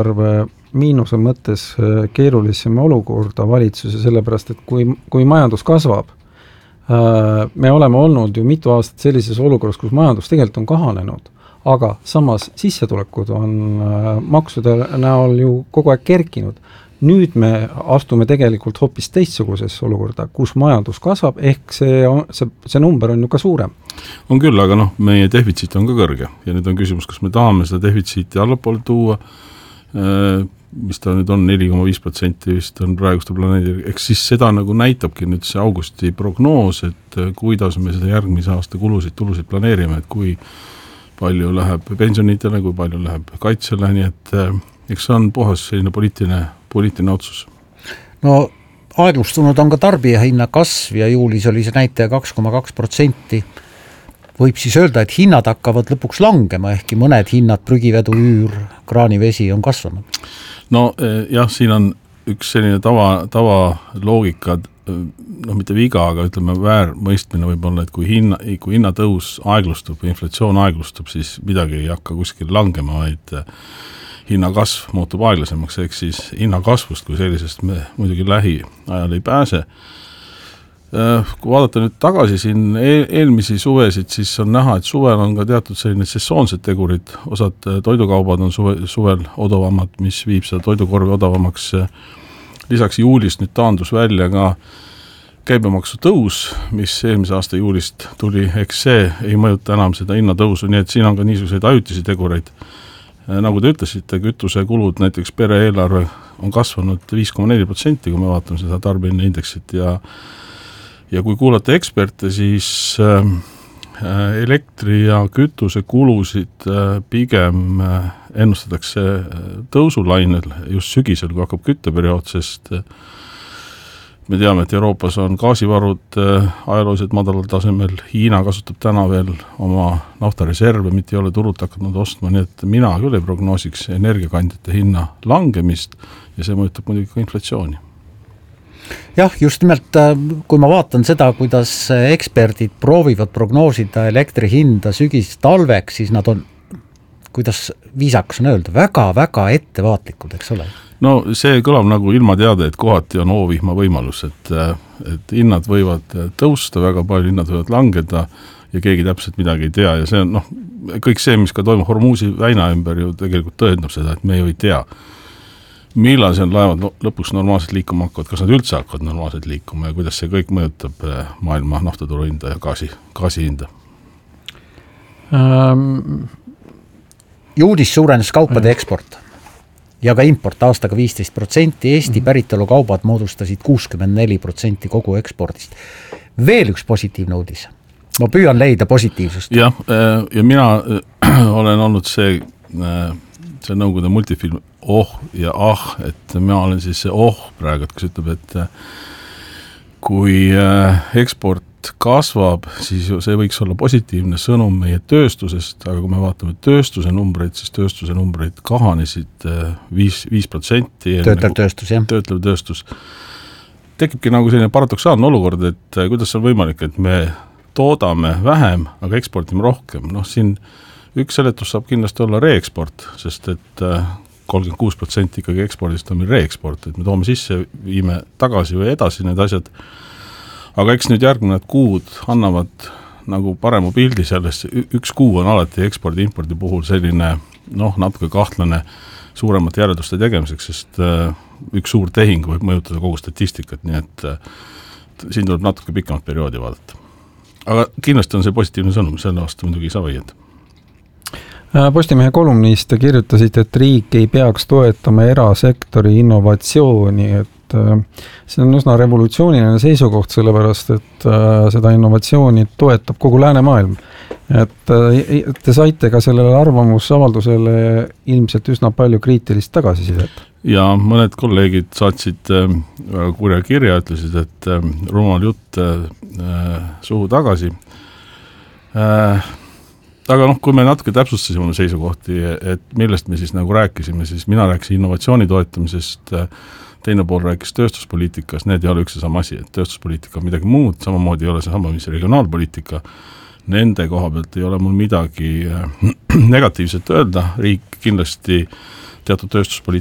miinuse mõttes keerulisem olukorda valitsuse, sellepärast, et kui majandus kasvab, me oleme olnud ju mitu aastat sellises olukorras, kus majandus tegelikult on kahanenud, aga samas sissetulekud on maksude näol ju kogu aeg kerkinud. Nüüd me astume tegelikult hoopis teistsugusesse olukorda, kus majandus kasvab, ehk see number on ju ka suurem. On küll, aga meie defitsiit on ka kõrge ja nüüd on küsimus, kas me tahame seda defitsiiti allapoole tuua, mis ta nüüd on 4,5% vist on praeguste planeedil, eks siis seda nagu näitabki nüüd see augusti prognoos, et kuidas me seda järgmise aasta tulusid planeerime, et kui palju läheb pensionitele, kui palju läheb kaitsele, nii et eks see on puhas selline poliitiline otsus. No aeglustunud on ka tarbijahinna kasv ja juulis oli see näitaja 2,2%. Võib siis öelda, et hinnad hakkavad lõpuks langema, ehkki mõned hinnad, prügivedu, üür, kraanivesi on kasvanud. No jah, siin on üks selline tava loogika, mitte viga, aga ütleme väärmõistmine võib olla, et kui hinnatõus aeglustub, inflatsioon aeglustub, siis midagi ei hakka kuskil langema, vaid hinnakasv muutub aeglasemaks, ehk siis hinnakasvust kui sellisest me muidugi lähiajal ei pääse. Kui vaadata nüüd tagasi siin eelmisi suvesid, siis on näha, et suvel on ka teatud selline sessoonsed tegurid, osad toidukaubad on suvel odavamad, mis viib seda toidukorvi odavamaks. Lisaks juulist nüüd taandus välja ka käibemaksu tõus, mis eelmise aasta juulist tuli, eks see ei mõjuta enam seda hinnatõusu, nii et siin on ka niisuguseid ajutisi tegureid. Nagu te ütlesite, kütuse kulud, näiteks pere eelarve on kasvanud 5,4%, kui me vaatame seda tarbijahinnaindeksit ja kui kuulata eksperte, siis elektri ja kütuse kulusid pigem ennustatakse tõusulainel just sügisel, kui hakkab kütteperiood, sest me teame, et Euroopas on gaasivarud ajalooliselt madalal tasemel, Hiina kasutab täna veel oma naftareserve, mitte ei ole turult hakanud ostma, nii et mina küll ei prognoosiks energiakandjate hinna langemist ja see mõjutab muidugi ka inflatsiooni. Jah, just nimelt, kui ma vaatan seda, kuidas eksperdid proovivad prognoosida elektri hinda sügis talveks, siis nad on, kuidas viisakas on öelda, väga-väga ettevaatlikud, eks ole? No see kõlab nagu ilma teada, et kohati on oovihma võimalus, et hinnad võivad tõusta, väga palju hinnad võivad langeda ja keegi täpselt midagi ei tea ja see on kõik see, mis ka toimub Hormuzi väina ümber ju tegelikult tõendab seda, et me ju ei tea, millal see laevad lõpuks normaalselt liikuma hakkavad, kas nad üldse hakkavad normaalselt liikuma ja kuidas see kõik mõjutab maailma naftaturu hinda ja gaasi hinda. Juulis suurenes kaupade eksport ja ka import aastaga 15%, Eesti päritolu kaubad moodustasid 64% kogu ekspordist. Veel üks positiivne uudis. Ma püüan leida positiivsust. Ja mina olen olnud see Nõukogude multifilm ja et mina olen siis see praegu, et kes ütleb, et kui eksport kasvab, siis see võiks olla positiivne sõnum meie tööstusest, aga kui me vaatame tööstuse numbreid, siis tööstuse numbreid kahanesid 5%. Töötlev tööstus, jah. Töötlev tööstus. Tekibki nagu selline paradoksaalne olukord, et kuidas on võimalik, et me toodame vähem, aga eksportime rohkem. Siin üks seletus saab kindlasti olla reeksport, sest et 36% ikkagi ekspordist on meil reeksport, et me toome sisse, viime tagasi või edasi need asjad. Aga eks nüüd järgnevad kuud annavad nagu parema pildi sellest, üks kuu on alati ekspordi-impordi puhul selline natuke kahtlane suuremate järelduste tegemiseks, sest üks suur tehing võib mõjutada kogu statistikat, nii et siin tuleb natuke pikemat perioodi vaadata. Aga kindlasti on see positiivne sõnum, selle aasta muidugi ei saa vaielda. Postimehe kolumnis te kirjutasite, et riik ei peaks toetama erasektori innovatsiooni, et see on üsna revolutsiooniline seisukoht, sellepärast, et seda innovatsiooni toetab kogu läänemaailm. Et te saite ka sellele arvamusavaldusele ilmselt üsna palju kriitilist tagasisidet. Ja mõned kolleegid saatsid väga kurja kirja, ütlesid, et rumal jutt suhu tagasi. Aga kui me natuke täpsustasime seisukohti, et millest me siis nagu rääkisime, siis mina rääkisin innovatsiooni toetamisest, teine pool rääkis tööstuspoliitikas, need ei ole üks ja sama asi, et tööstuspoliitika on midagi muud, samamoodi ei ole see sama, mis regionaalpoliitika. Nende koha pealt ei ole mul midagi negatiivset öelda, riik kindlasti teatud tööstuspoliitika